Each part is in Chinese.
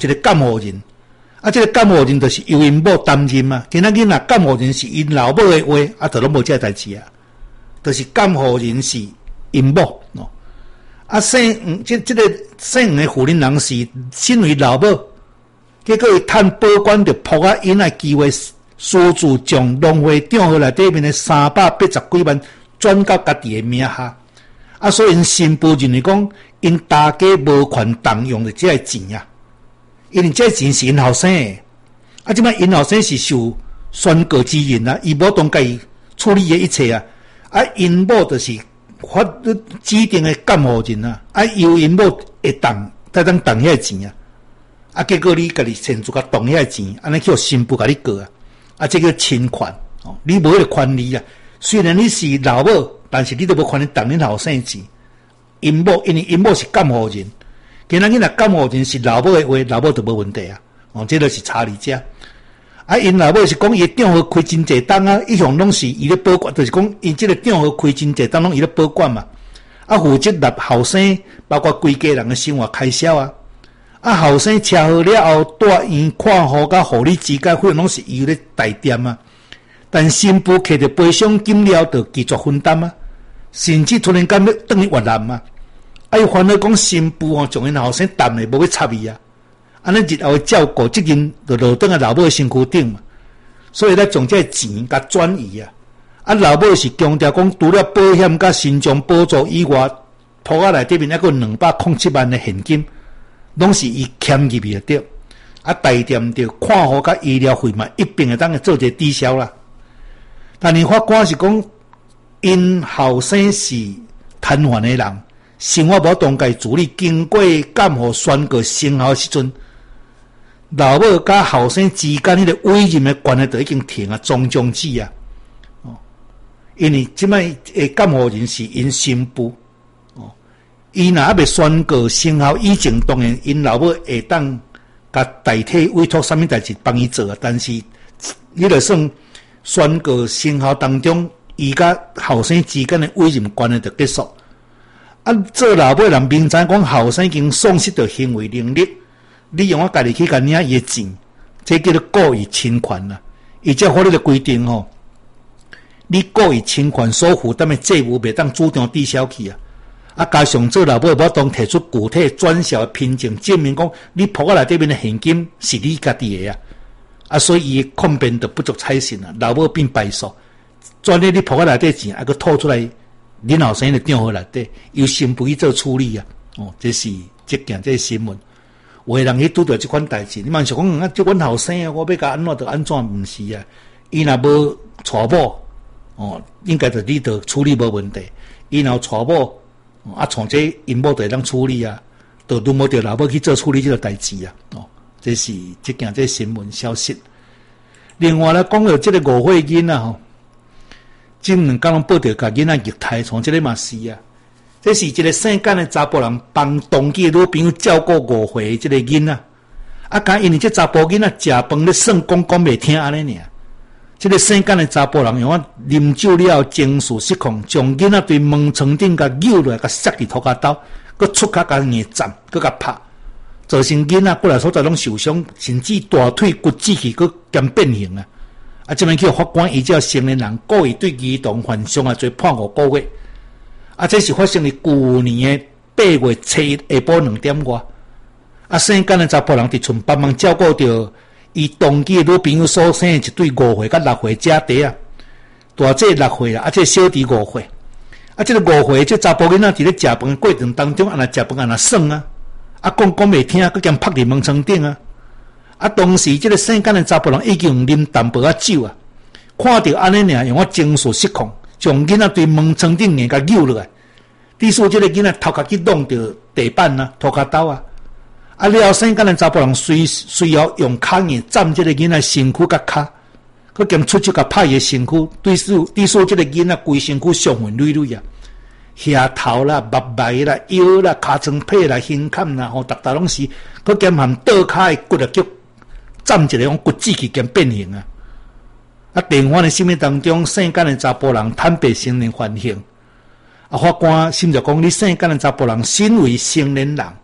一个监护人。这个监护人就是由因某担任嘛。今仔日若监护人是因老母的话，就拢无这代志啊。就是监护人是因某喏。姓这个姓的妇人人是身为老母，结果伊趁保管着仆仔因的机会，私自将农会账户内底面的380几万转到家己的名下。所以因新妇认为讲，因大家无权动用的这个钱啊，因为这个钱是因后生的。即摆因后生是受宣告之人啊，伊无当家己处理的一切啊。因某就是法律指定的监护人啊，由因某会再当动遐钱啊。结果你家己亲自甲动遐钱，安尼叫新妇甲你告啊。这个侵权哦，你无迄个权利啊。虽然你是老母，但是你都无权利动恁后生钱。因某因为因某是监护人，今仔日若监护人是老母的话，老母就无问题啊。这就是差离者。因老母是讲伊账户开真济档啊，一向拢是伊咧保管，就是讲因这个账户开真济档拢伊咧保管嘛。负责纳后生，包括规家人的生活开销啊。后生车祸了后，带院看护甲护理之间，费用拢是伊咧代垫啊。但新妇摕着赔偿金了，就继续分担啊。甚至突然间要转去越南嘛。伊烦恼讲新妇将因后生担的无要插伊啊。安尼日后的照顾责任就落转老母的身躯顶嘛，所以将这钱甲转移啊。老母是强调讲，除了保险甲身障补助以外，铺仔内底面还有207万的现金，拢是伊欠入去的对。代垫着看护甲医疗费嘛，一并会当做一个抵消啦。但是法官是讲，因后生是瘫痪的人，生活无当家处理，经过监护宣告生效时阵。老母甲后生之间迄个委任的关系就已经停啊，终将止啊。因为即摆的监护人是因新妇，伊若还未宣告生效以前，当然因老母会当甲代替委托啥物代志帮伊做啊。但是你就算宣告生效当中，伊甲后生之间的委任关系就结束。做老母的人明知讲后生已经丧失着行为能力。你用我家己去甲领伊的钱，这叫做故意侵权啦。伊这法律的规定吼，你故意侵权所负担的债务，袂当主张抵消去啊。加上做老母无当提出具体转销的凭证，证明讲你铺仔内底面的现金是你家己的所以伊抗辩就不足采信啊。老母变败诉，转咧你铺仔内底钱，还佫吐出来恁后生的账户内底，由新妇去做处理啊。这是这件这新闻。有的人去拄到这款代志，你嘛想讲这阮后生啊，我要甲安怎就安怎，毋是啊？伊若无娶某，应该就你就处理无问题。伊若娶某，从这因某就会当处理啊，就轮无着老母去做处理这个代志啊。这是这件这新闻消息。另外呢，讲到这个误会囡啊，这2天拢报道甲囡仔虐待，从这个嘛是啊。这是一个姓简的查甫人帮当地的女朋友照顾5岁的这个囡仔，刚因为这查甫囡仔食饭咧算讲袂听安尼尔。这个姓简的查甫人用啉酒了后情绪失控，将囡仔对门床顶甲扭落来，甲塞伫涂骹兜，佮出脚甲硬斩，佮甲拍，造成囡仔骨来所在拢受伤，甚至大腿骨折去，佮兼变形啊！这边叫法官依照成年人故意对儿童犯伤罪判5个月。这是发生伫去年的8月7日下晡2点外。姓简的查甫人伫厝帮忙照顾着伊当地的女朋友所生的一对5岁甲6岁姐弟啊。大姐6岁啦，这小弟5岁。这个5岁这查甫囡仔伫咧食饭过程当中，食饭耍啊，讲袂听，佮兼拍伫门床顶啊。当时这个姓简的查甫人已经啉淡薄酒啊，看到安尼尔，用情绪失控。将囡仔对门床顶硬甲扭落来，于是这个囡仔头壳去弄到地板啊、涂骹兜啊。了后姓简的查甫人随后用骹硬斩这个囡仔身躯甲骹，佮兼出手甲拍伊的身躯，于是这个囡仔规身躯伤痕累累啊，额头啦、目眉啦、腰啦、尻川皮啦、胸坎啦，逐拢是，佮兼含倒骹的骨啊，叫斩一个用骨折去兼变形啊。电话的审理当中，姓简的查甫人坦白承认犯行。法官审着讲，你姓简的查甫人身为成年人，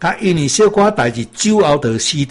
甲因为小可代志酒后就死